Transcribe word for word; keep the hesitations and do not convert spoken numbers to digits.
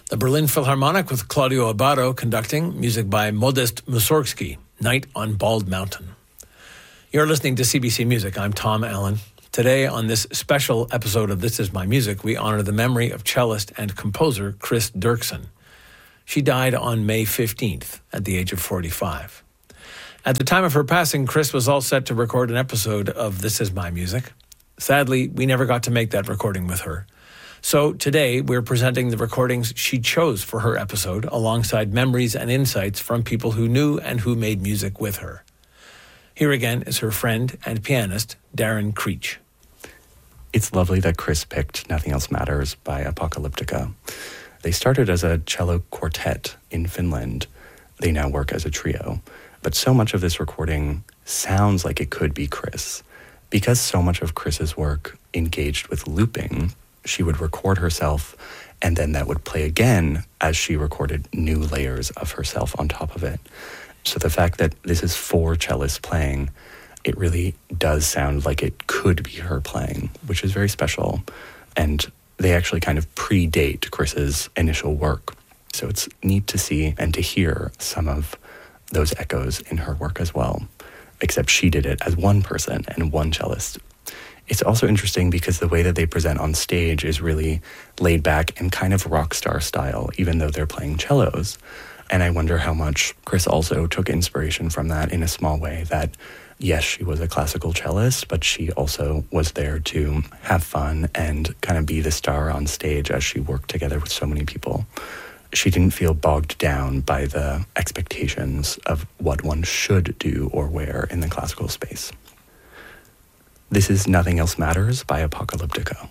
The Berlin Philharmonic with Claudio Abbado conducting, music by Modest Mussorgsky, Night on Bald Mountain. You're listening to C B C Music. I'm Tom Allen. Today on this special episode of This Is My Music, we honor the memory of cellist and composer Chris Dirksen. She died on May fifteenth at the age of forty-five. At the time of her passing, Chris was all set to record an episode of This Is My Music. Sadly, we never got to make that recording with her. So today, we're presenting the recordings she chose for her episode alongside memories and insights from people who knew and who made music with her. Here again is her friend and pianist, Darren Creech. It's lovely that Chris picked Nothing Else Matters by Apocalyptica. They started as a cello quartet in Finland. They now work as a trio. But so much of this recording sounds like it could be Chris. Because so much of Chris's work engaged with looping, she would record herself, and then that would play again as she recorded new layers of herself on top of it. So the fact that this is four cellists playing, it really does sound like it could be her playing, which is very special. And they actually kind of predate Chris's initial work. So it's neat to see and to hear some of those echoes in her work as well, except she did it as one person and one cellist. It's also interesting because the way that they present on stage is really laid back and kind of rock star style, even though they're playing cellos. And I wonder how much Chris also took inspiration from that in a small way, that yes, she was a classical cellist, but she also was there to have fun and kind of be the star on stage as she worked together with so many people. She didn't feel bogged down by the expectations of what one should do or wear in the classical space. This is Nothing Else Matters by Apocalyptica.